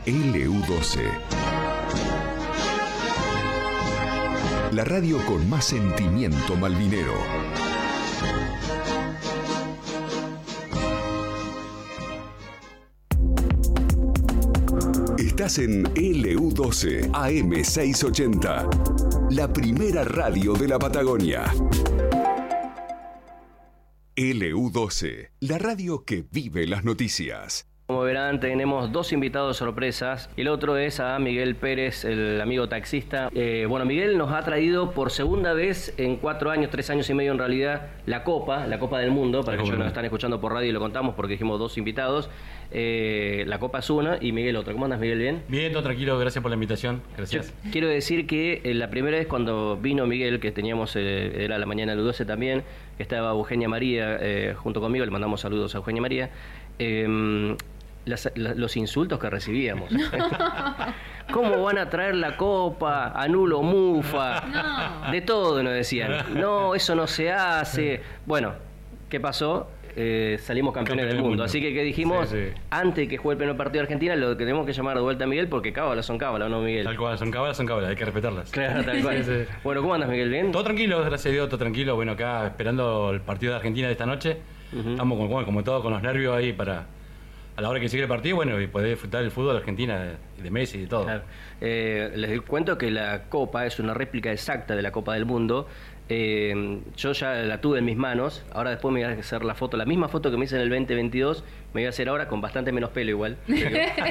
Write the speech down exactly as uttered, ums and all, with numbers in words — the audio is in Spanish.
L U doce. La radio con más sentimiento malvinero. Estás en L U doce A M seiscientos ochenta, la primera radio de la Patagonia. L U doce, la radio que vive las noticias. Como verán, tenemos dos invitados sorpresas. El otro es a Miguel Pérez, el amigo taxista. Eh, bueno, Miguel nos ha traído por segunda vez en cuatro años, tres años y medio en realidad, la Copa, la Copa del Mundo. Para aquellos que nos están escuchando por radio y lo contamos porque dijimos dos invitados. Eh, la Copa es una y Miguel otra. ¿Cómo andas, Miguel? ¿Bien? Bien, todo tranquilo, gracias por la invitación. Gracias. Yo quiero decir que eh, la primera vez cuando vino Miguel, que teníamos, eh, era la mañana del doce también, que estaba Eugenia María eh, junto conmigo, le mandamos saludos a Eugenia María. Eh, Las, la, los insultos que recibíamos. ¿Cómo van a traer la copa? Anulo, mufa. No. De todo nos decían. No, eso no se hace. Bueno, ¿qué pasó? Eh, salimos campeones Campeón del mundo. mundo. Así que, ¿qué dijimos? Sí, sí. Antes de que juegue el primer partido de Argentina, lo que tenemos que llamar de vuelta a Miguel, porque cábalas son cábalas, ¿no, Miguel? Tal cual, son cábalas, son cábalas, hay que respetarlas. Claro, tal cual. Sí, sí. Bueno, ¿cómo andas, Miguel? ¿Bien? Todo tranquilo, gracias a Dios, todo tranquilo. Bueno, acá esperando el partido de Argentina de esta noche. Uh-huh. Estamos como, como todos con los nervios ahí para... a la hora que sigue el partido, bueno, y poder disfrutar del fútbol de Argentina, de, de Messi y de todo. Claro. Eh, les cuento que la Copa es una réplica exacta de la Copa del Mundo. Eh, yo ya la tuve en mis manos, ahora después me voy a hacer la foto, la misma foto que me hice en el veinte veintidós, me voy a hacer ahora con bastante menos pelo igual.